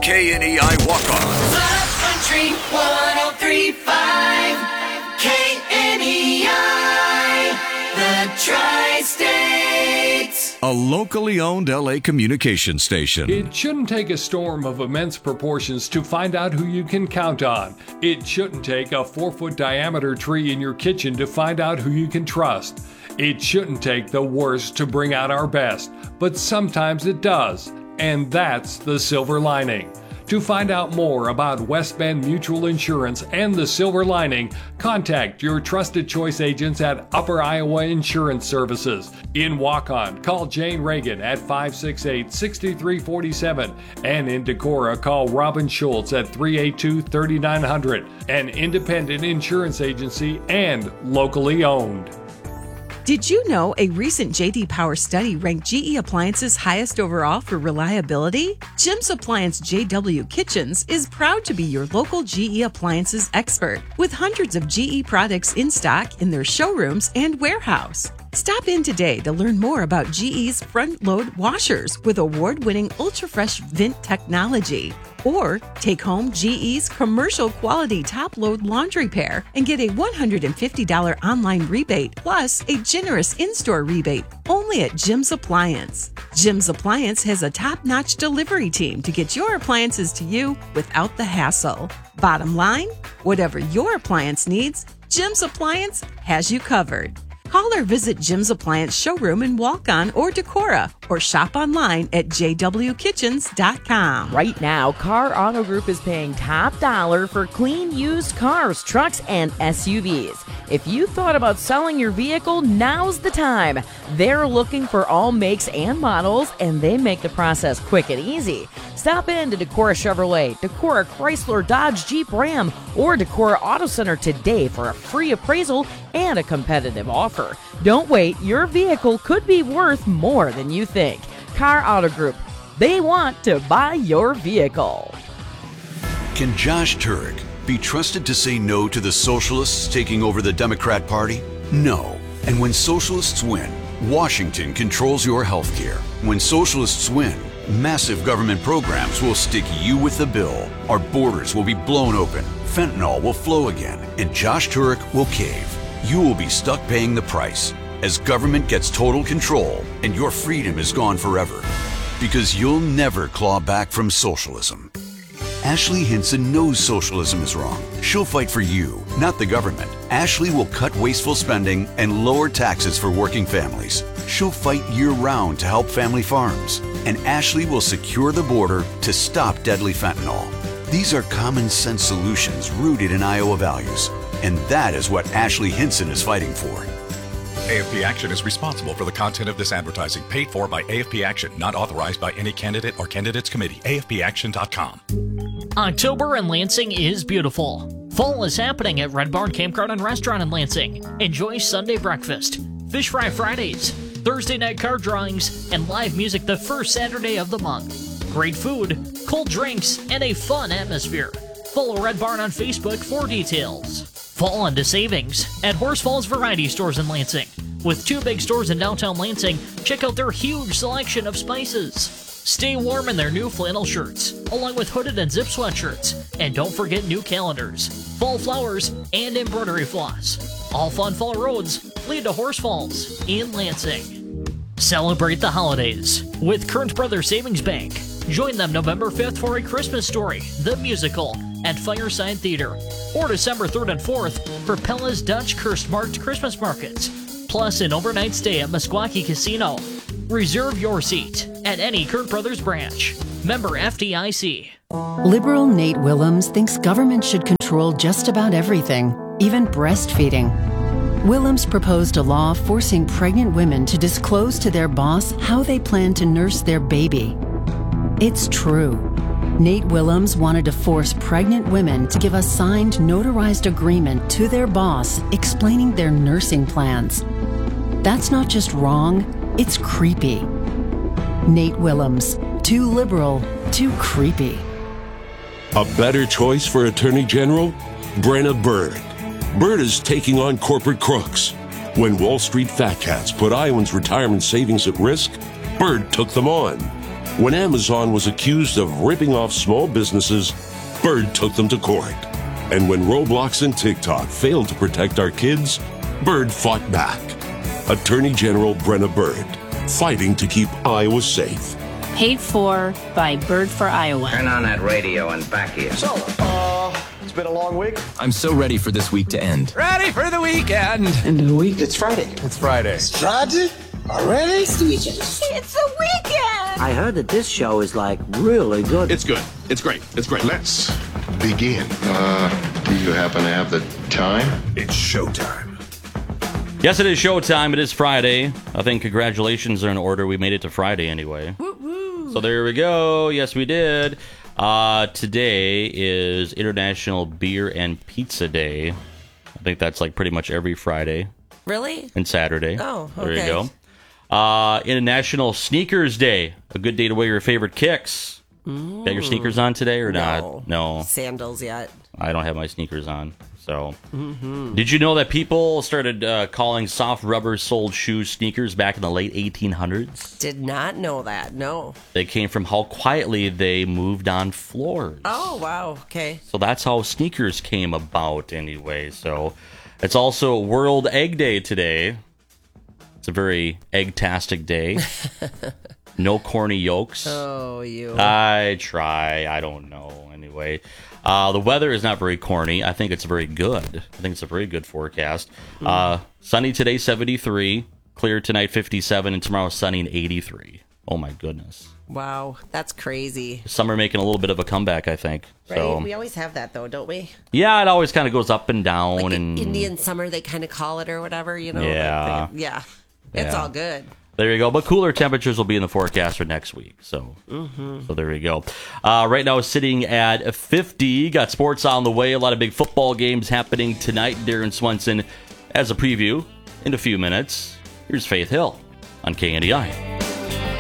KNEI Walk-On. Country 103.5 KNEI, the Tri-States. A locally owned LA communication station. It shouldn't take a storm of immense proportions to find out who you can count on. It shouldn't take a 4-foot diameter tree in your kitchen to find out who you can trust. It shouldn't take the worst to bring out our best, but sometimes it does, and that's the silver lining. To find out more about West Bend Mutual Insurance and the silver lining, contact your trusted choice agents at Upper Iowa Insurance Services. In Waukon, call Jane Reagan at 568-6347, and in Decorah, call Robin Schultz at 382-3900, an independent insurance agency and locally owned. Did you know a recent J.D. Power study ranked GE Appliances highest overall for reliability? Jim's Appliance JW Kitchens is proud to be your local GE Appliances expert, with hundreds of GE products in stock in their showrooms and warehouse. Stop in today to learn more about GE's front-load washers with award-winning ultra-fresh vent technology. Or take home GE's commercial quality top-load laundry pair and get a $150 online rebate plus a generous in-store rebate only at Jim's Appliance. Jim's Appliance has a top-notch delivery team to get your appliances to you without the hassle. Bottom line, whatever your appliance needs, Jim's Appliance has you covered. Call or visit Jim's Appliance showroom in Waukon or Decorah, or shop online at jwkitchens.com. Right now, Car Auto Group is paying top dollar for clean used cars, trucks, and SUVs. If you thought about selling your vehicle, now's the time. They're looking for all makes and models, and they make the process quick and easy. Stop in to Decorah Chevrolet, Decorah Chrysler Dodge Jeep Ram, or Decorah Auto Center today for a free appraisal and a competitive offer. Don't wait, your vehicle could be worth more than you think. Car Auto Group, they want to buy your vehicle. Can Josh Turek be trusted to say no to the socialists taking over the Democrat Party? No. And when socialists win, Washington controls your health care. When socialists win, massive government programs will stick you with the bill. Our borders will be blown open, fentanyl will flow again, and Josh Turek will cave. You will be stuck paying the price as government gets total control and your freedom is gone forever. Because you'll never claw back from socialism. Ashley Hinson knows socialism is wrong. She'll fight for you, not the government. Ashley will cut wasteful spending and lower taxes for working families. She'll fight year-round to help family farms. And Ashley will secure the border to stop deadly fentanyl. These are common-sense solutions rooted in Iowa values. And that is what Ashley Hinson is fighting for. AFP Action is responsible for the content of this advertising, paid for by AFP Action, not authorized by any candidate or candidates committee. AFPAction.com. October in Lansing is beautiful. Fall is happening at Red Barn Campground and Restaurant in Lansing. Enjoy Sunday breakfast, fish fry Fridays, Thursday night card drawings, and live music the first Saturday of the month. Great food, cold drinks, and a fun atmosphere. Follow Red Barn on Facebook for details. Fall into savings at Horse Falls Variety Stores in Lansing. With 2 big stores in downtown Lansing, check out their huge selection of spices. Stay warm in their new flannel shirts, along with hooded and zip sweatshirts. And don't forget new calendars, fall flowers, and embroidery floss. All fun fall roads lead to Horse Falls in Lansing. Celebrate the holidays with Kearns Brothers Savings Bank. Join them November 5th for A Christmas Story, the musical, at Fireside Theater, or December 3rd and 4th for Pella's Dutch Kerstmarkt Christmas Markets, plus an overnight stay at Meskwaki Casino. Reserve your seat at any Kurt Brothers branch. Member FDIC. Liberal Nate Willems thinks government should control just about everything, even breastfeeding. Willems proposed a law forcing pregnant women to disclose to their boss how they plan to nurse their baby. It's true. Nate Willems wanted to force pregnant women to give a signed, notarized agreement to their boss explaining their nursing plans. That's not just wrong, it's creepy. Nate Willems, too liberal, too creepy. A better choice for Attorney General? Brenna Byrd. Byrd is taking on corporate crooks. When Wall Street fat cats put Iowans' retirement savings at risk, Byrd took them on. When Amazon was accused of ripping off small businesses, Bird took them to court. And when Roblox and TikTok failed to protect our kids, Bird fought back. Attorney General Brenna Bird, fighting to keep Iowa safe. Paid for by Bird for Iowa. Turn on that radio and back here. So, it's been a long week. I'm so ready for this week to end. Ready for the weekend. End of the week. It's Friday. It's Friday. It's Friday? Already? It's the weekend. I heard that this show is like really good. It's good. It's great. It's great. Let's begin. Do you happen to have the time? It's showtime. Yes, it is showtime. It is Friday. I think congratulations are in order. We made it to Friday anyway. Woo-woo. So there we go. Yes, we did. Today is International Beer and Pizza Day. I think that's like pretty much every Friday. Really? And Saturday. Oh, okay. There you go. International Sneakers Day. A good day to wear your favorite kicks. Got your sneakers on today or not? No. Sandals yet. I don't have my sneakers on. So, Did you know that people started calling soft rubber-soled shoes sneakers back in the late 1800s? Did not know that, no. They came from how quietly they moved on floors. Oh, wow, okay. So that's how sneakers came about anyway. So it's also World Egg Day today. It's a very egg-tastic day. No corny yolks. Oh, you. I try. I don't know. Anyway. The weather is not very corny. I think it's very good. I think it's a very good forecast. Sunny today, 73. Clear tonight, 57. And tomorrow, sunny and 83. Oh, my goodness. Wow, that's crazy. Summer making a little bit of a comeback, I think. Right? So, we always have that, though, don't we? yeah, it always kind of goes up and down. Like and Indian summer, they kind of call it or whatever, you know? Yeah. Yeah. It's all good. There you go. But cooler temperatures will be in the forecast for next week. So, so there you go. Right now, sitting at 50. Got sports on the way. A lot of big football games happening tonight. Darren Swenson as a preview in a few minutes. Here's Faith Hill on KNDI.